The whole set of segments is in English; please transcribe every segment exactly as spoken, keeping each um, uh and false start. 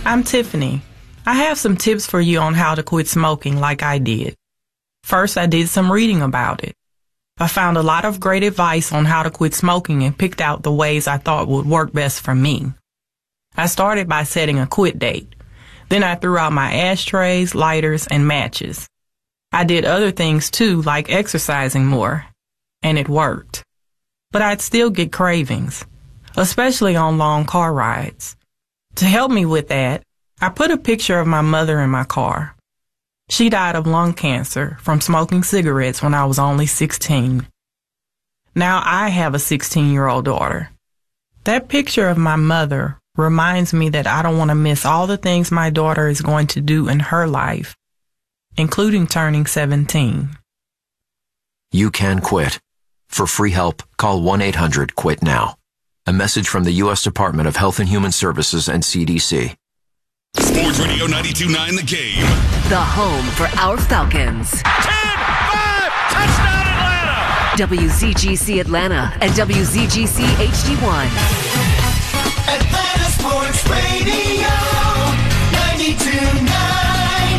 I'm Tiffany. I have some tips for you on how to quit smoking like I did. First, I did some reading about it. I found a lot of great advice on how to quit smoking and picked out the ways I thought would work best for me. I started by setting a quit date. Then I threw out my ashtrays, lighters, and matches. I did other things too, like exercising more, and it worked. But I'd still get cravings, especially on long car rides. To help me with that, I put a picture of my mother in my car. She died of lung cancer from smoking cigarettes when I was only sixteen. Now I have a sixteen-year-old daughter. That picture of my mother reminds me that I don't want to miss all the things my daughter is going to do in her life, including turning seventeen. You can quit. For free help, call one eight hundred quit now. A message from the U S Department of Health and Human Services and C D C. Sports Radio ninety-two point nine The Game. The home for our Falcons. ten five, touchdown Atlanta! W Z G C Atlanta and W Z G C H D one. Atlanta Sports Radio ninety-two point nine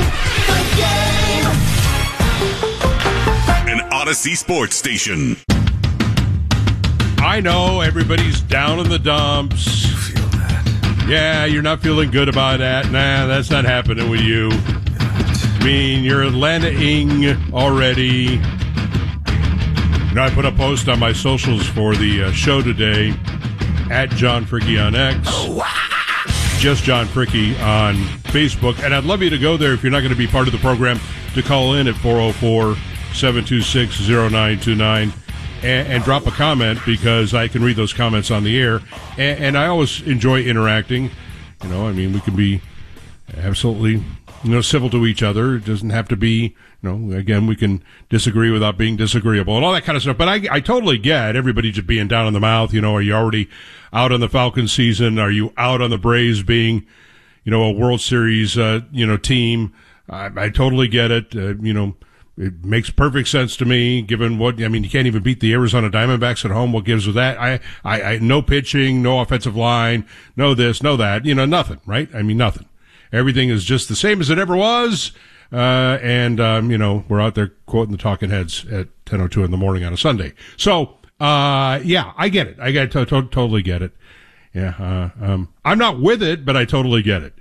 The Game. An Odyssey Sports Station. I know everybody's down in the dumps. Feel that. Yeah, you're not feeling good about that. Nah, that's not happening with you. I mean, you're Atlanta-ing already. You know, I put a post on my socials for the uh, show today, at John Fricky on X. Just John Fricky on Facebook. And I'd love you to go there if you're not going to be part of the program, to call in at four oh four, seven two six, oh nine two nine. And, and drop a comment, because I can read those comments on the air. And, and I always enjoy interacting. You know, I mean, we can be absolutely, you know, civil to each other. It doesn't have to be, you know, again, we can disagree without being disagreeable and all that kind of stuff. But I, I totally get everybody just being down in the mouth. You know, are you already out on the Falcons season? Are you out on the Braves being, you know, a World Series, uh, you know, team? I, I totally get it. Uh, you know, it makes perfect sense to me, given what, I mean, you can't even beat the Arizona Diamondbacks at home. What gives with that? I, I, I, no pitching, no offensive line, no this, no that, you know, nothing, right? I mean, nothing. Everything is just the same as it ever was. Uh, and, um, you know, we're out there quoting the talking heads at ten oh two in the morning on a Sunday. So, uh, yeah, I get it. I get to, to, totally get it. Yeah. Uh, um, I'm not with it, but I totally get it.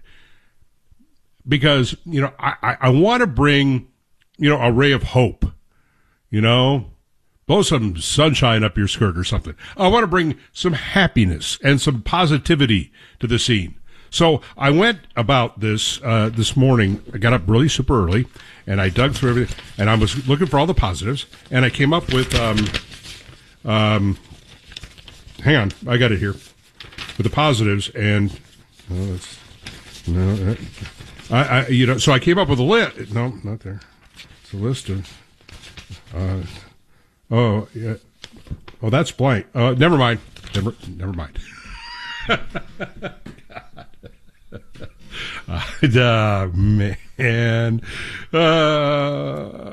Because, you know, I, I, I want to bring, you know, a ray of hope, you know, blow some sunshine up your skirt or something. I want to bring some happiness and some positivity to the scene. So I went about this, uh, this morning. I got up really super early and I dug through everything and I was looking for all the positives, and I came up with, um, um, hang on, I got it here, with the positives, and, oh, that's, no, I, I, you know, so I came up with a list. No, not there. It's a list of, uh, oh, yeah. Oh, that's blank. Uh, never mind. Never, never mind. uh, man. Uh,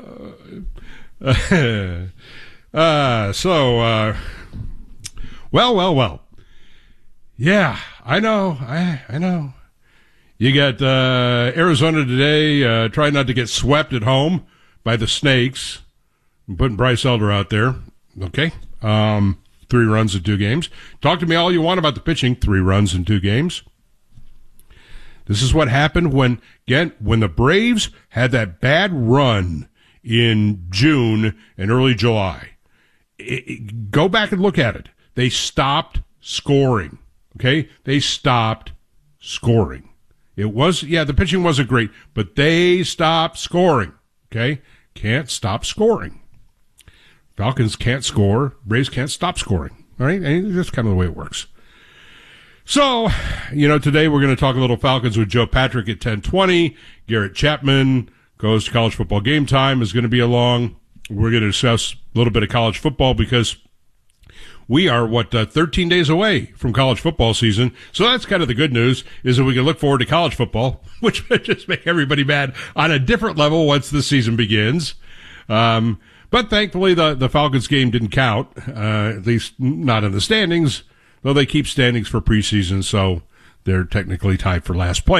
uh, so, uh, well, well, well. Yeah, I know. I, I know. You got, uh, Arizona today, uh, trying not to get swept at home by the Snakes. I'm putting Bryce Elder out there. Okay. Um, three runs in two games. Talk to me all you want about the pitching. Three runs in two games. This is what happened when, again, when the Braves had that bad run in June and early July. It, it, go back and look at it. They stopped scoring. Okay. They stopped scoring. It was, yeah, the pitching wasn't great, but they stopped scoring. Okay? Can't stop scoring. Falcons can't score. Braves can't stop scoring. All right? And that's kind of the way it works. So, you know, today we're going to talk a little Falcons with Joe Patrick at ten twenty. Garrett Chapman goes to College Football Game Time, is going to be along. We're going to discuss a little bit of college football because we are, what, uh, thirteen days away from college football season. So that's kind of the good news, is that we can look forward to college football, which would just make everybody mad on a different level once the season begins. Um, but thankfully the, the Falcons game didn't count, uh, at least not in the standings, though they keep standings for preseason, so they're technically tied for last place.